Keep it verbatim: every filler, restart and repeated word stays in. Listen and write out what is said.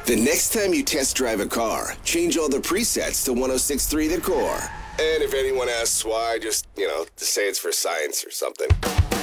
The next time you test drive a car, change all the presets to one oh six point three The Core. And if anyone asks why, just, you know, say it's for science or something.